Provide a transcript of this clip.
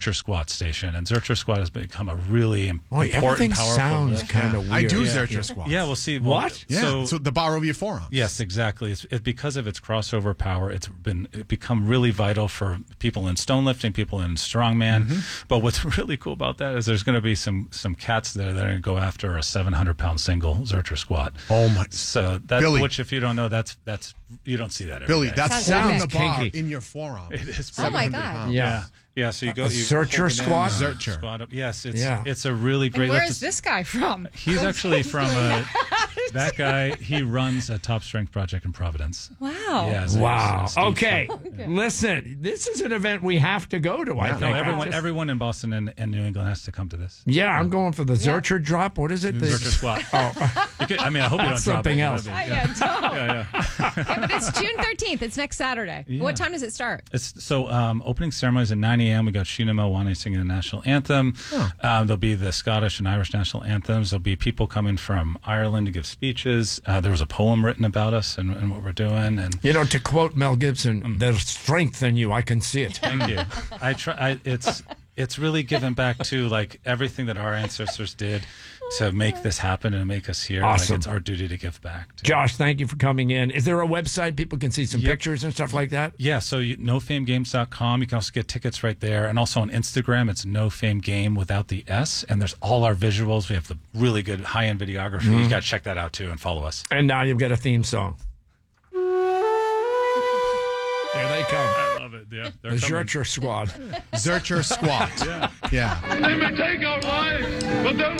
Zurcher Squat station, and Zurcher Squat has become a really important, everything powerful. sounds kind of weird. I do Zurcher squats. Yeah, we'll see. What? Yeah, so the bar over your forearms. Yes, exactly. Because of its crossover power, it's become really vital for people in stone lifting, people in strongman. Mm-hmm. But what's really cool about that is there's going to be some cats that are going to go after a 700-pound single Zurcher squat. Oh my! So that's Billy. which, if you don't know, that's you don't see that every Billy, day. that's Sounds on kinky. the bar in your forearm. It is Oh my 700 God. pounds. Yeah. Yeah, so you go. A You Zurcher hold it in, squat? Zurcher. Squat up. Yes, Yeah. it's a really great And where lift. is this guy from? He's actually from that guy. He runs a Top Strength project in Providence. Wow. Yeah, so Wow. Steve- Okay. Listen, this is an event we have to go to. I think. No, Just- everyone in Boston and New England has to come to this. Yeah, I'm going for the Zurcher drop. What is it? The- Zurcher squat. Oh, I mean, I hope you don't drop Something it. else. That'd be- Yeah, don't. yeah. Yeah, but it's June 13th. It's next Saturday. Yeah. What time does it start? It's so opening ceremony is at 9 a.m. We got Sheena Melwani singing the national anthem. There'll be the Scottish and Irish national anthems. There'll be people coming from Ireland to give speeches. There was a poem written about us and what we're doing. And you know, to quote Mel Gibson, "There's strength in you. I can see it." thank you. I try. It's really given back to like everything that our ancestors did to make this happen and make us here. Awesome. Like it's our duty to give back. Josh, thank you for coming in. Is there a website people can see some Yep. pictures and stuff like that? Yeah, so nofamegames.com. You can also get tickets right there. And also on Instagram, it's nofamegame without the S. And there's all our visuals. We have the really good high-end videography. You got to check that out, too, and follow us. And now you've got a theme song. There they come. I love it. Yeah, The Zurcher Squad. Zurcher squat. Yeah. They may take our lives, but they'll